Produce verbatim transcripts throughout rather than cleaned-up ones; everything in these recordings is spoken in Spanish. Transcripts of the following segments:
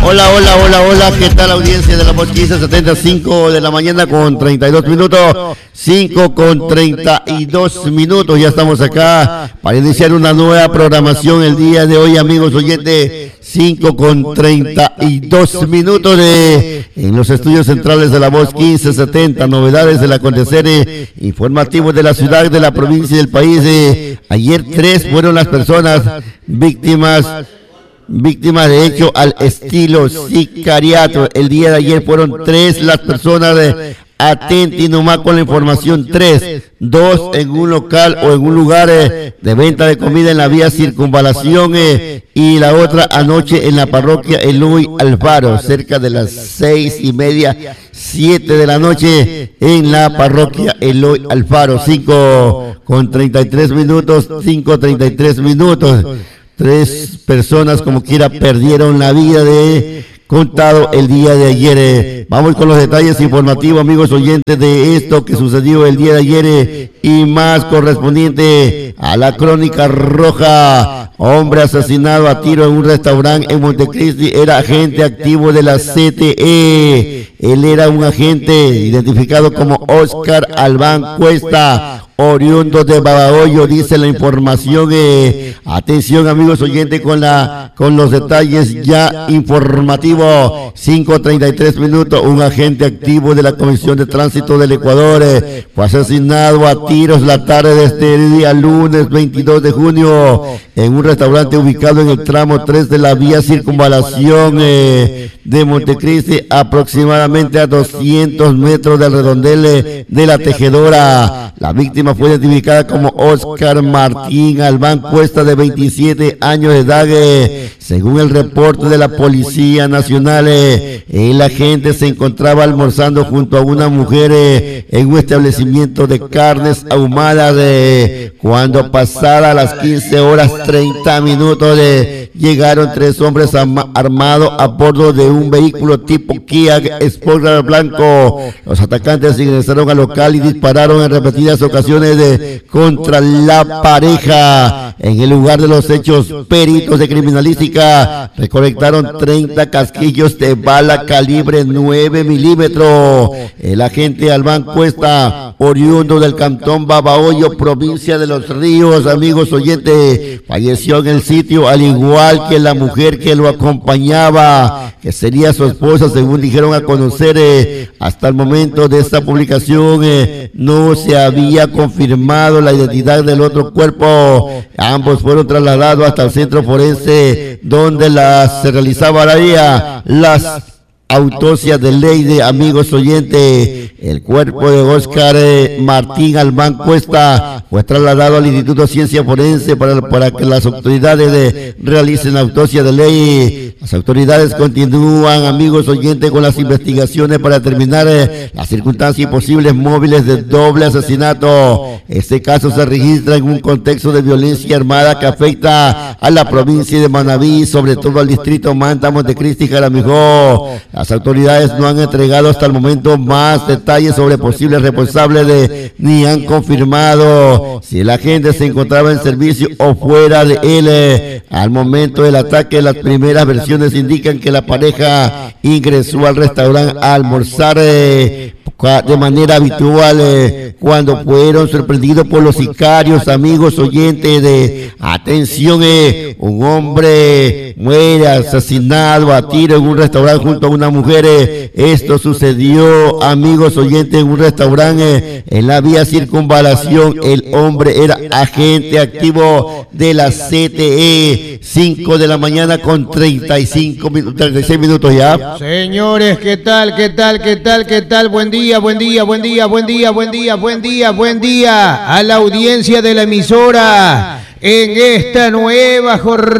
Hola, hola, hola, hola, ¿qué tal audiencia de la Voz quince setenta y cinco de la mañana con treinta y dos minutos? cinco con treinta y dos minutos, ya estamos acá para iniciar una nueva programación el día de hoy, amigos oyentes. cinco con treinta y dos minutos de, en los estudios centrales de la Voz quince setenta, novedades del acontecer eh, informativo de la ciudad, de la provincia y del país. Eh. Ayer tres fueron las personas víctimas Víctimas de hecho al estilo sicariato. El día de ayer fueron tres las personas de atenti nomás con la información, tres, dos en un local o en un lugar eh, de venta de comida en la vía Circunvalación eh, y la otra anoche en la parroquia Eloy Alfaro, cerca de las seis y media, siete de la noche en la parroquia Eloy Alfaro. Cinco con treinta y tres minutos, cinco treinta y tres minutos. Tres personas como quiera perdieron la vida de contado el día de ayer. Eh. Vamos con los detalles informativos, amigos oyentes, de esto que sucedió el día de ayer eh, y más correspondiente a la crónica roja. Hombre asesinado a tiro en un restaurante en Montecristi, era agente activo de la C T E. Él era un agente identificado como Oscar Albán Cuesta, oriundo de Babahoyo, dice la información. Eh. Atención, amigos oyentes, con la con los detalles ya informativos. cinco treinta y tres minutos, un agente activo de la Comisión de Tránsito del Ecuador eh, fue asesinado a tiros la tarde de este día lunes veintidós de junio en un restaurante ubicado en el tramo tres de la vía Circunvalación eh, de Montecristi, aproximadamente a doscientos metros del redondel eh, de la Tejedora. La víctima fue identificada como Oscar Martín Albán Cuesta, de veintisiete años de edad. Eh, según el reporte de la Policía Nacional, eh, el agente se encontraba almorzando junto a una mujer eh, en un establecimiento de carnes ahumadas. Eh, cuando pasada las quince horas treinta minutos, eh, llegaron tres hombres armados a bordo de un vehículo tipo Kia Sportage blanco. Los atacantes ingresaron al local y dispararon en repetidas ocasiones de, contra la pareja. En el lugar de los hechos, peritos de criminalística recolectaron treinta casquillos de bala calibre nueve milímetros. El agente Albán Cuesta, oriundo del cantón Babahoyo, provincia de Los Ríos, amigos oyentes, falleció en el sitio, al igual que la mujer que lo acompañaba, que sería su esposa, según dijeron a conocer. Eh, hasta el momento de esta publicación eh, no se había confirmado la identidad del otro cuerpo. Ambos fueron trasladados hasta el centro forense, donde las, se realizaba la día las autopsias de ley, de amigos oyentes. El cuerpo de Oscar eh, Martín Albán Cuesta fue trasladado al Instituto de Ciencia Forense para, para que las autoridades de, realicen la autopsia de ley. Las autoridades continúan, amigos oyentes, con las investigaciones para determinar eh, las circunstancias y posibles móviles de doble asesinato. Este caso se registra en un contexto de violencia armada que afecta a la provincia de Manabí, sobre todo al distrito Manta, Montecristi y Jaramillo. Las autoridades no han entregado hasta el momento más detalles sobre posibles responsables de, ni han confirmado si el agente se encontraba en servicio o fuera de él. Al momento del ataque, las primeras versiones indican que la pareja ingresó al restaurante a almorzar eh, de manera habitual eh, cuando fueron sorprendidos por los sicarios, amigos oyentes. De atención, eh, un hombre muere asesinado a tiro en un restaurante junto a una mujer. Eh, esto sucedió, amigos oyentes, en un restaurante eh, en la vía Circunvalación. El hombre era agente activo de la C T E. Cinco de la mañana con treinta y cinco minutos, treinta y seis minutos ya. Señores, ¿qué tal, qué tal, qué tal, qué tal? Buen día, buen día, buen día, buen día, buen día, buen día, buen día a la audiencia de la emisora en esta nueva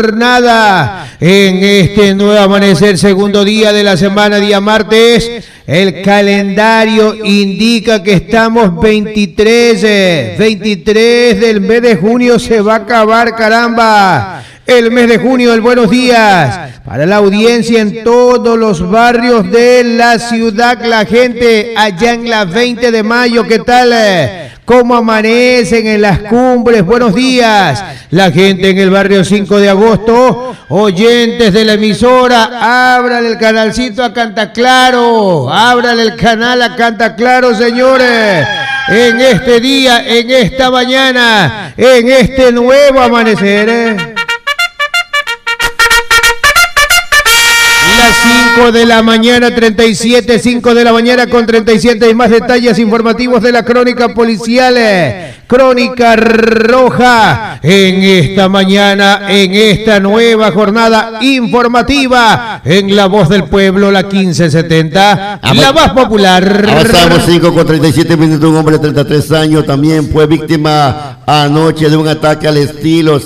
jornada, en este nuevo amanecer, segundo día de la semana, día martes. El calendario indica que estamos veintitrés, veintitrés del mes de junio, se va a acabar, caramba. El mes de junio, el buenos días para la audiencia en todos los barrios de la ciudad, la gente allá en la veinte de mayo, ¿qué tal? ¿Cómo amanecen en las cumbres? Buenos días. La gente en el barrio cinco de agosto, oyentes de la emisora, ábrale el canalcito a Canta Claro, ábrale el canal a Canta Claro, señores. En este día, en esta mañana, en este nuevo amanecer. ¿eh? Las cinco de la mañana, treinta y siete, cinco de la mañana con treinta y siete, y más detalles informativos de la crónica policial, Crónica Roja, en esta mañana, en esta nueva jornada informativa, en La Voz del Pueblo, la quince setenta, la más popular. Avanzamos cinco con treinta y siete minutos, un hombre de treinta y tres años también fue víctima anoche de un ataque al estilo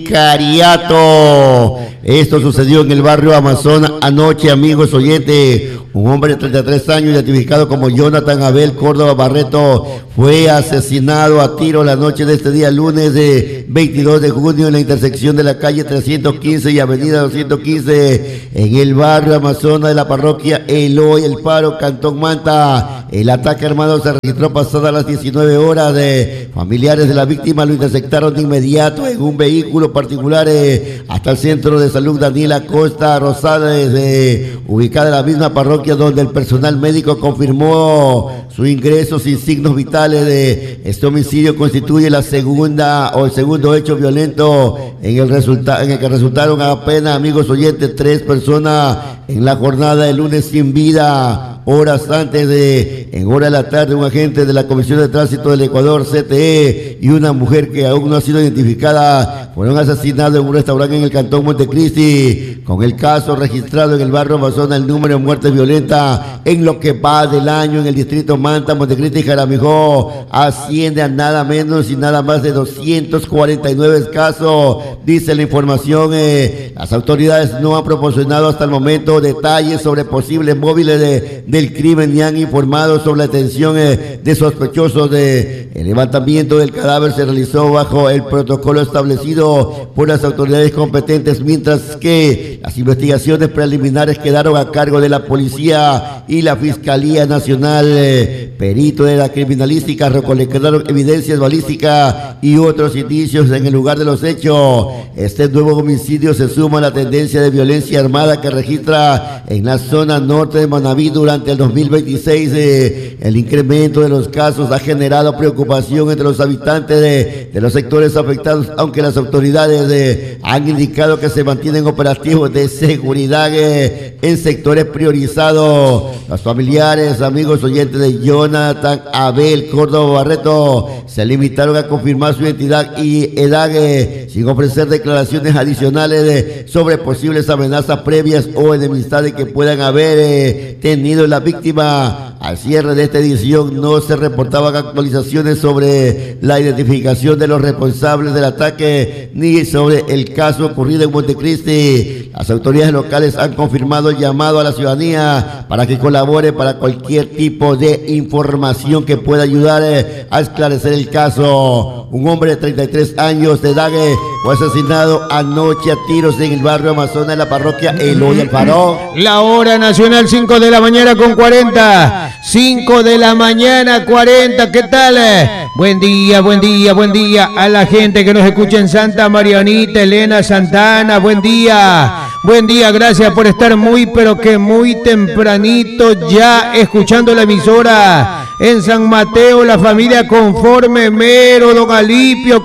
sicariato. Esto sucedió en el barrio Amazonas anoche, amigos oyentes. Un hombre de treinta y tres años, identificado como Jonathan Abel Córdoba Barreto, fue asesinado a tiro la noche de este día, lunes de veintidós de junio, en la intersección de la calle trescientos quince y avenida doscientos quince, en el barrio Amazonas de la parroquia Eloy El Paro, Cantón Manta. El ataque armado se registró pasadas las diecinueve horas. De familiares de la víctima lo interceptaron de inmediato en un vehículo particular eh, hasta el centro de salud Daniela Costa Rosales, eh, ubicada en la misma parroquia, donde el personal médico confirmó su ingreso sin signos vitales. De este homicidio constituye la segunda o el segundo hecho violento en el, resulta, en el que resultaron apenas, amigos oyentes, tres personas en la jornada del lunes sin vida. Horas antes de, en hora de la tarde, un agente de la Comisión de Tránsito del Ecuador, C T E, y una mujer que aún no ha sido identificada fueron asesinados en un restaurante en el Cantón Montecristi. Con el caso registrado en el barrio Amazonas, el número de muertes violentas en lo que va del año en el distrito Manta, Montecristi y Jaramijó asciende a nada menos y nada más de doscientos cuarenta y nueve casos, dice la información. Eh, las autoridades no han proporcionado hasta el momento detalles sobre posibles móviles de, del crimen ni han informado sobre la detención eh, de sospechosos. De el levantamiento del cadáver se realizó bajo el protocolo establecido por las autoridades competentes, mientras que las investigaciones preliminares quedaron a cargo de la policía y la Fiscalía Nacional. Eh, perito de la criminalística recolectaron evidencias balísticas y otros indicios en el lugar de los hechos. Este nuevo homicidio se suma a la tendencia de violencia armada que registra en la zona norte de Manaví durante el dos mil veintiséis. Eh, el incremento de los casos ha generado preocupación entre los habitantes de, de los sectores afectados, aunque las autoridades eh, han indicado que se mantienen operativos de seguridad eh, en sectores priorizados. Los familiares, amigos oyentes de Jonathan Abel Córdoba Barreto se limitaron a confirmar su identidad y edad eh, sin ofrecer declaraciones adicionales de, sobre posibles amenazas previas o enemistades que puedan haber eh, tenido la víctima. Al cierre de esta edición no se reportaban actualizaciones sobre la identificación de los responsables del ataque ni sobre el caso ocurrido en Montecristi. Las autoridades locales han confirmado el llamado a la ciudadanía para que colabore para cualquier tipo de información que pueda ayudar eh, a esclarecer el caso. Un hombre de treinta y tres años de edad eh, fue asesinado anoche a tiros en el barrio Amazonas, en la parroquia Eloy El Paro. La hora nacional, cinco de la mañana con cuarenta. cinco de la mañana, cuarenta. ¿Qué tal? Buen día, buen día, buen día a la gente que nos escucha en Santa Marianita, Elena Santana. Buen día, buen día. Gracias por estar muy, pero que muy tempranito ya escuchando la emisora. En San Mateo, la familia Conforme Mero, don Alipio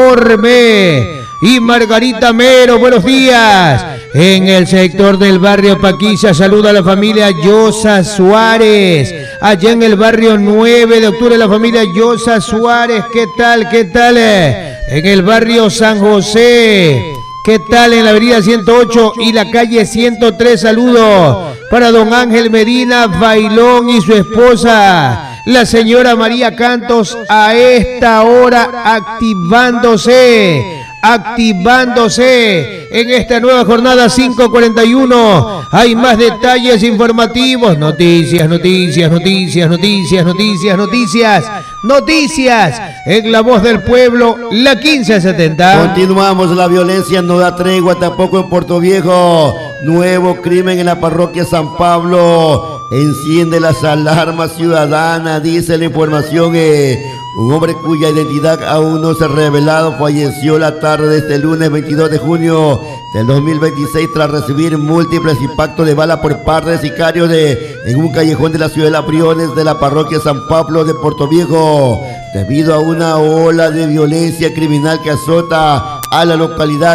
Conforme y Margarita Mero, buenos días. En el sector del barrio Paquilla, saluda a la familia Yosa Suárez. Allá en el barrio nueve de octubre, la familia Yosa Suárez. ¿Qué tal? ¿Qué tal? En el barrio San José. ¿Qué tal? En la avenida ciento ocho y la calle ciento tres, saludos para don Ángel Medina Bailón y su esposa, la señora María Cantos, a esta hora activándose, activándose en esta nueva jornada cinco cuarenta y uno. Hay más detalles informativos, noticias, noticias, noticias, noticias, noticias, noticias, noticias en La Voz del Pueblo, la quince setenta. Continuamos, la violencia no da tregua tampoco en Puerto Viejo. Nuevo crimen en la parroquia San Pablo. Enciende las alarmas ciudadanas, dice la información. Eh, Un hombre cuya identidad aún no se ha revelado falleció la tarde de este lunes veintidós de junio del dos mil veintiséis tras recibir múltiples impactos de bala por parte de sicarios de, en un callejón de la ciudad de Las Briones de la parroquia San Pablo de Portoviejo, debido a una ola de violencia criminal que azota a la localidad.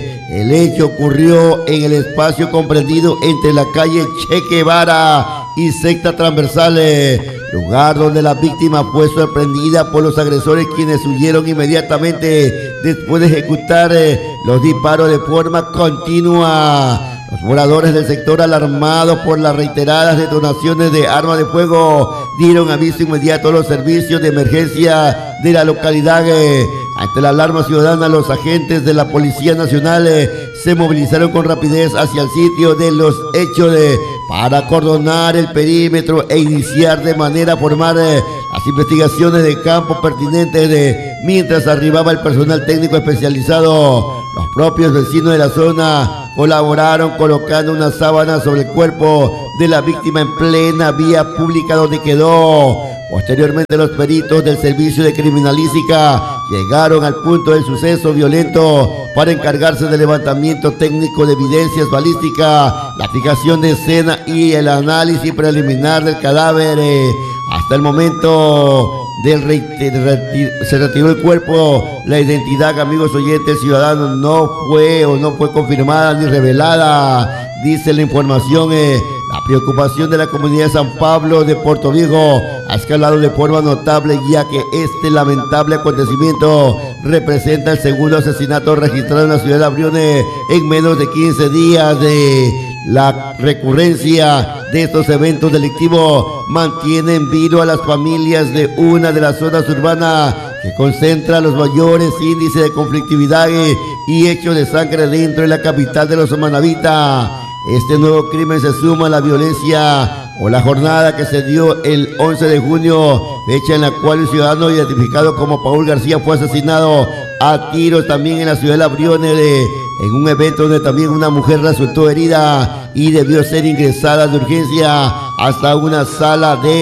El hecho ocurrió en el espacio comprendido entre la calle Che Guevara y Sexta Transversal, lugar donde la víctima fue sorprendida por los agresores, quienes huyeron inmediatamente después de ejecutar los disparos de forma continua. Los moradores del sector, alarmados por las reiteradas detonaciones de armas de fuego, dieron aviso inmediato a los servicios de emergencia de la localidad. Ante la alarma ciudadana, los agentes de la Policía Nacional eh, se movilizaron con rapidez hacia el sitio de los hechos de, para acordonar el perímetro e iniciar de manera formal eh, las investigaciones de campo pertinentes. De, mientras arribaba el personal técnico especializado, los propios vecinos de la zona colaboraron colocando una sábana sobre el cuerpo de la víctima en plena vía pública donde quedó. Posteriormente, los peritos del Servicio de Criminalística llegaron al punto del suceso violento para encargarse del levantamiento técnico de evidencias balísticas, la fijación de escena y el análisis preliminar del cadáver. Hasta el momento del retir se retiró el cuerpo. La identidad, amigos oyentes ciudadanos, no fue o no fue confirmada ni revelada, dice la información. Eh, La preocupación de la comunidad de San Pablo de Portoviejo ha escalado de forma notable, ya que este lamentable acontecimiento representa el segundo asesinato registrado en la ciudad de Las Briones en menos de quince días. De la recurrencia de estos eventos delictivos mantiene en vilo a las familias de una de las zonas urbanas que concentra los mayores índices de conflictividad y hechos de sangre dentro de la capital de los manavitas. Este nuevo crimen se suma a la violencia o la jornada que se dio el once de junio, fecha en la cual el ciudadano identificado como Paul García fue asesinado a tiros también en la ciudad de Las Briones, en un evento donde también una mujer resultó herida y debió ser ingresada de urgencia hasta una sala de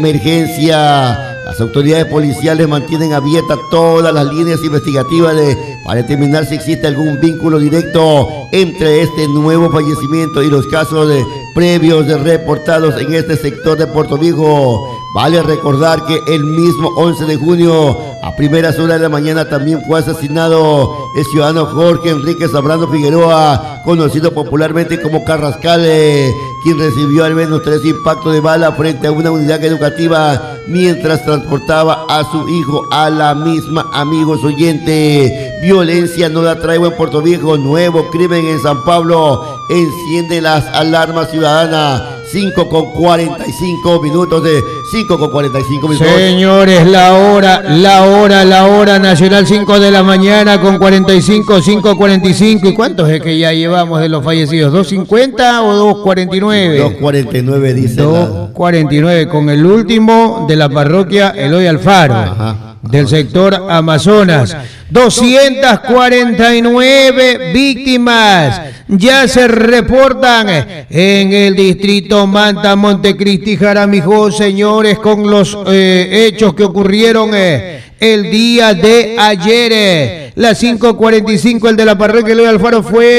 emergencia. Las autoridades policiales mantienen abiertas todas las líneas investigativas de, para determinar si existe algún vínculo directo entre este nuevo fallecimiento y los casos de, previos de reportados en este sector de Portoviejo. Vale recordar que el mismo once de junio, a primeras horas de la mañana, también fue asesinado el ciudadano Jorge Enrique Zambrano Figueroa, conocido popularmente como Carrascal, quien recibió al menos tres impactos de bala frente a una unidad educativa mientras transportaba a su hijo a la misma. Amigos oyentes, violencia no da tregua en Portoviejo, nuevo crimen en San Pablo, enciende las alarmas ciudadanas. cinco con cuarenta y cinco minutos de cinco con cuarenta y cinco minutos. Señores, la hora, la hora, la hora nacional, cinco de la mañana con cuarenta y cinco, cinco cuarenta y cinco. ¿Y cuántos es que ya llevamos de los fallecidos? ¿dos cincuenta o dos cuarenta y nueve? dos cuarenta y nueve dice. dos cuarenta y nueve con el último de la parroquia Eloy Alfaro. Ajá. Del sector Amazonas. doscientas cuarenta y nueve víctimas ya se reportan en el distrito Manta, Montecristi, Jaramijó, señores, con los eh, hechos que ocurrieron eh, el día de ayer. Las cinco cuarenta y cinco, el de la parroquia Eloy Alfaro fue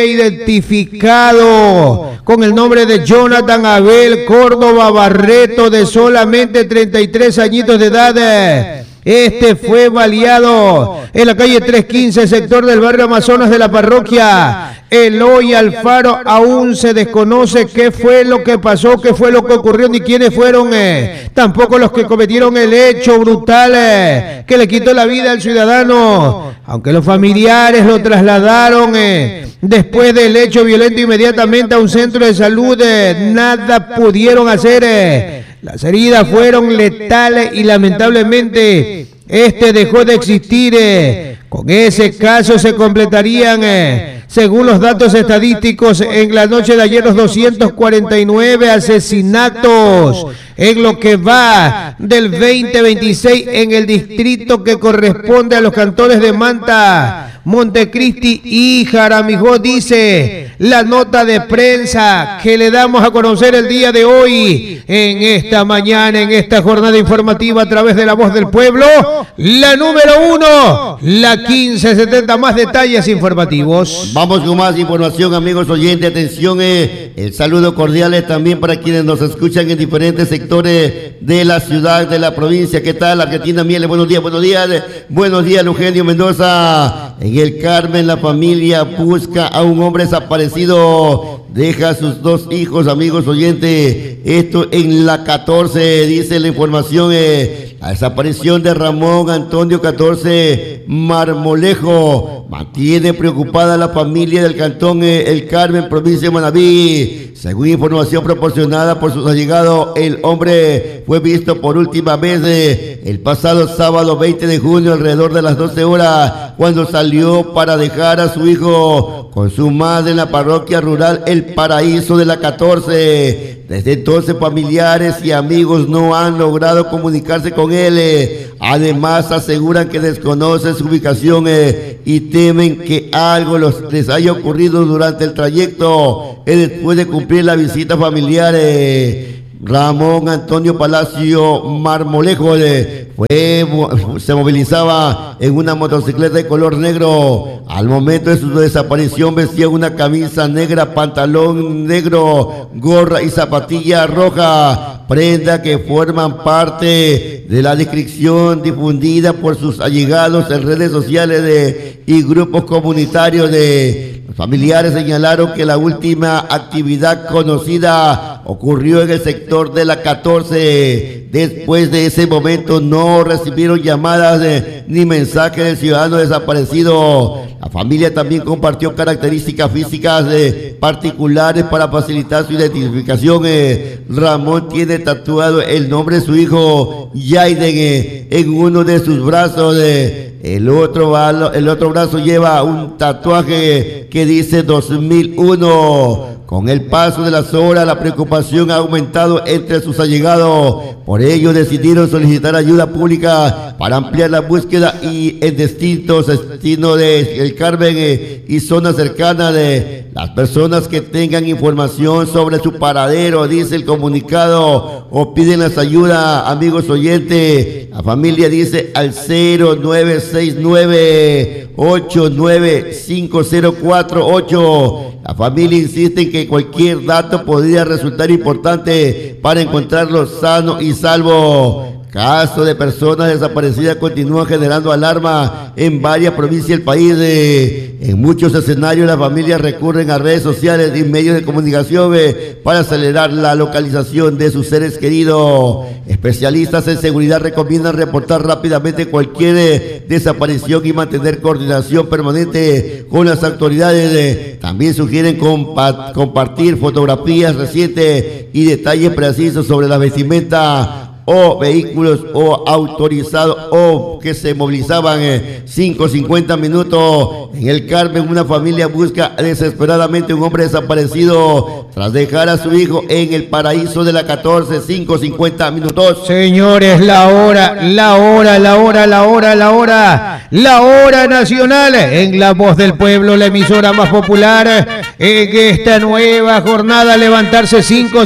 identificado con el nombre de Jonathan Abel Córdoba Barreto, de solamente treinta y tres añitos de edad. Este fue baleado en la calle trescientos quince, sector del barrio Amazonas de la parroquia Eloy Alfaro. Aún se desconoce qué fue lo que pasó, qué fue lo que ocurrió, ni quiénes fueron, eh, tampoco los que cometieron el hecho brutal eh, que le quitó la vida al ciudadano. Aunque los familiares lo trasladaron eh, después del hecho violento inmediatamente a un centro de salud, eh, nada pudieron hacer. Eh. Las heridas fueron letales y lamentablemente este dejó de existir. Eh. Con ese caso se completarían, eh, según los datos estadísticos, en la noche de ayer los doscientos cuarenta y nueve asesinatos en lo que va del veinte veintiséis en el distrito que corresponde a los cantones de Manta, Montecristi y Jaramijó, dice la nota de prensa que le damos a conocer el día de hoy, en esta mañana, en esta jornada informativa a través de La Voz del Pueblo, la número uno, la quince setenta, más detalles informativos. Vamos con más información, amigos oyentes, atención, eh, el saludo cordial es también para quienes nos escuchan en diferentes sectores de la ciudad, de la provincia. ¿Qué tal? Argentina Mieles, buenos días, buenos días, buenos días, Eugenio Mendoza. En el Carmen, la familia busca a un hombre desaparecido, deja a sus dos hijos, amigos oyentes, esto en la catorce, dice la información, eh, la desaparición de Ramón Antonio catorce Marmolejo mantiene preocupada a la familia del cantón eh, El Carmen, provincia de Manabí. Según información proporcionada por sus allegados, el hombre fue visto por última vez eh, el pasado sábado veinte de junio alrededor de las doce horas, cuando salió para dejar a su hijo con su madre en la parroquia rural El Paraíso de la catorce. Desde entonces, familiares y amigos no han logrado comunicarse con él. Eh. Además, aseguran que desconocen su ubicación eh, y temen que algo los, les haya ocurrido durante el trayecto eh, después de cumplir la visita familiar. Eh. Ramón Antonio Palacio Marmolejo eh, fue, se movilizaba en una motocicleta de color negro. Al momento de su desaparición vestía una camisa negra, pantalón negro, gorra y zapatilla roja, prenda que forman parte de la descripción difundida por sus allegados en redes sociales de, y grupos comunitarios. De los familiares señalaron que la última actividad conocida ocurrió en el sector de la catorce. Después de ese momento no recibieron llamadas de, ni mensajes del ciudadano desaparecido. La familia también compartió características físicas de particulares para facilitar su identificación. Eh, Ramón tiene tatuado el nombre de su hijo Yaiden eh, en uno de sus brazos. Eh, el, otro, el otro brazo lleva un tatuaje que dice dos mil uno. Con el paso de las horas, la preocupación ha aumentado entre sus allegados. Por ello, decidieron solicitar ayuda pública para ampliar la búsqueda y en distintos destinos de El Carmen eh, y zonas cercanas de las personas que tengan información sobre su paradero, dice el comunicado, o piden las ayudas, amigos oyentes. La familia dice al cero nueve seis nueve ocho nueve cinco cero cuatro ocho. La familia insiste en que cualquier dato podría resultar importante para encontrarlo sano y salvo. Caso de personas desaparecidas continúa generando alarma en varias provincias del país. Eh, en muchos escenarios las familias recurren a redes sociales y medios de comunicación eh, para acelerar la localización de sus seres queridos. Especialistas en seguridad recomiendan reportar rápidamente cualquier eh, desaparición y mantener coordinación permanente con las autoridades. Eh, también sugieren compa compartir fotografías recientes y detalles precisos sobre la vestimenta o vehículos o autorizados o que se movilizaban eh, cinco cincuenta minutos. En El Carmen, una familia busca desesperadamente un hombre desaparecido tras dejar a su hijo en El Paraíso de la catorce, cinco cincuenta minutos. Señores, la hora, la hora, la hora, la hora, la hora, la hora nacional en La Voz del Pueblo, la emisora más popular en esta nueva jornada. Levantarse cinco